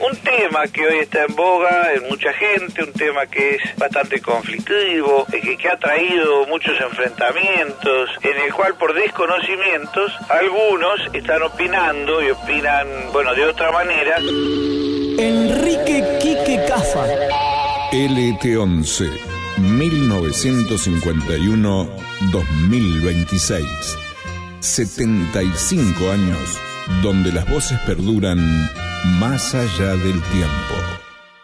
Un tema que hoy está en boga en mucha gente, un tema que es bastante conflictivo, que ha traído muchos enfrentamientos, en el cual por desconocimientos algunos están opinando y opinan, bueno, de otra manera. Enrique Quique Caffa. LT11, 1951-2026. 75 años donde las voces perduran más allá del tiempo.